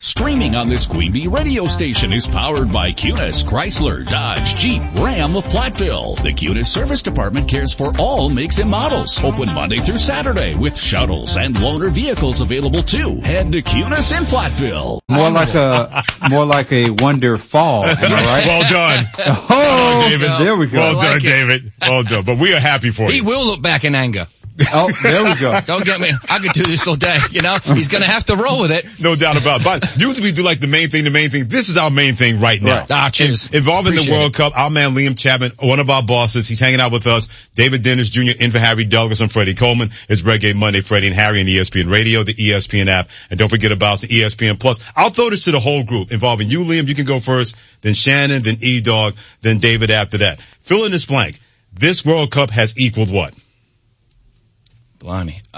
Streaming on this Queen Bee radio station is powered by Cunis, Chrysler, Dodge, Jeep, Ram of Platteville. The Cunis Service Department cares for all makes and models. Open Monday through Saturday with shuttles and loaner vehicles available too. Head to Cunis in Platteville. More like a Wonder Fall, am I right? Well done. Oh, David. There we go. Well done, David. Well done. But we are happy for you. He will look back in anger. Oh, there we go. Don't get me. I could do this all day, you know. He's going to have to roll with it. No doubt about it. But usually we do like the main thing. This is our main thing right now. Right. Cheers. Involving the World Cup, our man Liam Chapman, one of our bosses, he's hanging out with us. David Dennis Jr. in for Harry Douglas and Freddie Coleman. It's Reggae Monday, Freddie and Harry on ESPN Radio, the ESPN app. And don't forget about the ESPN Plus. I'll throw this to the whole group involving you, Liam. You can go first, then Shannon, then E-Dog, then David after that. Fill in this blank. This World Cup has equaled what? Blimey.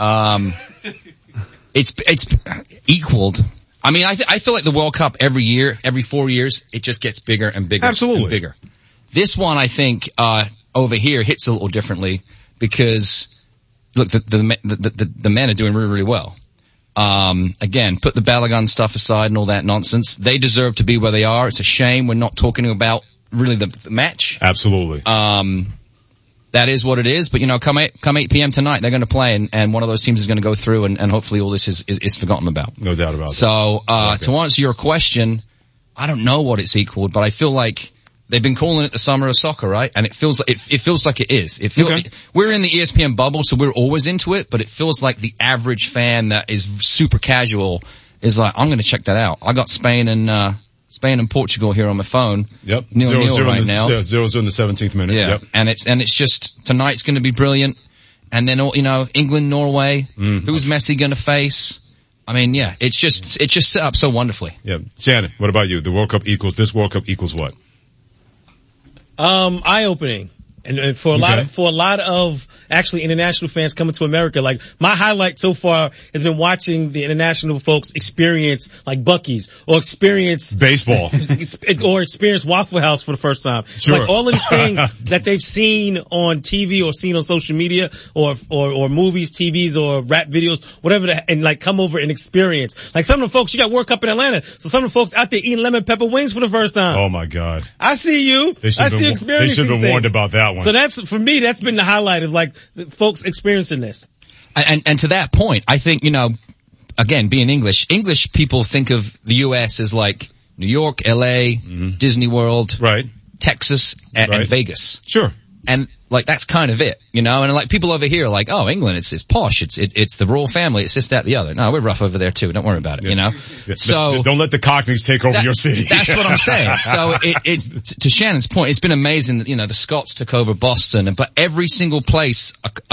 It's equaled. I mean, I feel like the World Cup every year, every 4 years, it just gets bigger and bigger. Absolutely. And bigger. This one, I think, over here hits a little differently because, look, the men are doing really, really well. Again, put the Balogun stuff aside and all that nonsense. They deserve to be where they are. It's a shame we're not talking about really the match. Absolutely. That is what it is, but you know, come 8 p.m. tonight, they're going to play, and one of those teams is going to go through, and hopefully all this is forgotten about. No doubt about it. So, to answer your question, I don't know what it's equaled, but I feel like they've been calling it the summer of soccer, right? And it feels like it is. We're in the ESPN bubble, so we're always into it, but it feels like the average fan that is super casual is like, I'm going to check that out. I got Spain and Portugal here on my phone. Yep. 0-0 right now. 0-0 in the 17th minute. Yeah. Yep. And it's just, tonight's gonna be brilliant. And then, you know, England, Norway. Who's Messi gonna face? I mean, yeah, it's just set up so wonderfully. Yeah. Shannon, what about you? The World Cup this World Cup equals what? Eye-opening. And for a lot of actually international fans coming to America, like my highlight so far has been watching the international folks experience like Buc-ee's or experience baseball or experience Waffle House for the first time. Sure. Like all of these things that they've seen on TV or seen on social media or movies, TVs or rap videos, whatever, and like come over and experience. Like some of the folks, you got World Cup in Atlanta, so some of the folks out there eating lemon pepper wings for the first time. Oh my God. I see you. They should have been warned about that one. So for me, that's been the highlight of like the folks experiencing this. And to that point, I think, you know, again, being English people think of the U.S. as like New York, L.A., Disney World, right, Texas, and Vegas. Sure. And like that's kind of it, you know. And like people over here are like, oh, England, it's posh, it's the royal family, it's this, that, the other. No, we're rough over there too. Don't worry about it, you know. Yeah. So don't let the Cockneys take over your city. That's what I'm saying. So it's to Shannon's point, it's been amazing that, you know, the Scots took over Boston, but every single place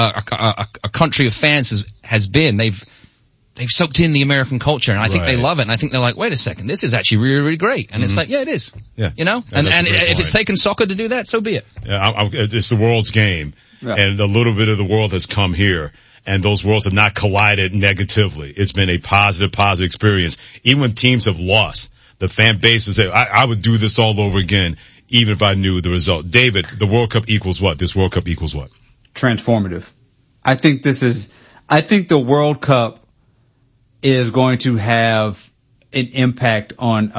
a country of fans has been, they've soaked in the American culture, and I think they love it. And I think they're like, wait a second, this is actually really, really great. And it's like, yeah, it is. Yeah. You know? And if it's taken soccer to do that, so be it. Yeah, it's the world's game. Yeah. And a little bit of the world has come here. And those worlds have not collided negatively. It's been a positive experience. Even when teams have lost, the fan base will say, I would do this all over again, even if I knew the result. David, the World Cup equals what? This World Cup equals what? Transformative. I think the World Cup is going to have an impact on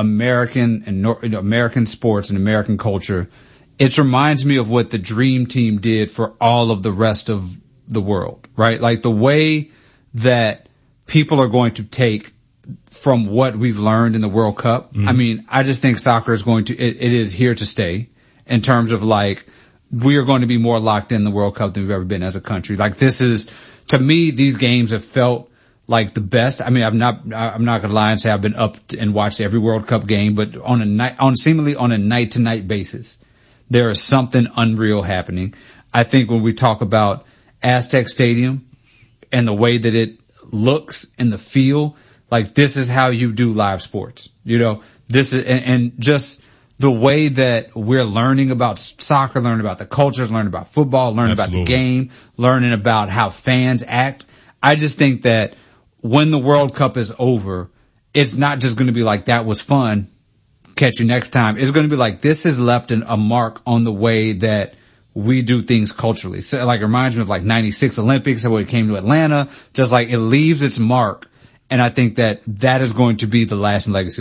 American sports and American culture. It reminds me of what the Dream Team did for all of the rest of the world, right? Like the way that people are going to take from what we've learned in the World Cup. I mean, I just think soccer is it is here to stay in terms of like, we are going to be more locked in the World Cup than we've ever been as a country. Like to me, these games have felt like the best. I mean, I'm not going to lie and say I've been up and watched every World Cup game, but seemingly on a night to night basis, there is something unreal happening. I think when we talk about Aztec Stadium and the way that it looks and the feel, like this is how you do live sports, you know, this is, and just the way that we're learning about soccer, learning about the cultures, learning about football, learning about the game, learning about how fans act. I just think that when the World Cup is over, it's not just going to be like, that was fun, catch you next time. It's going to be like, this has left a mark on the way that we do things culturally. So like, it reminds me of like 96 Olympics when it came to Atlanta, just like it leaves its mark. And I think that is going to be the lasting legacy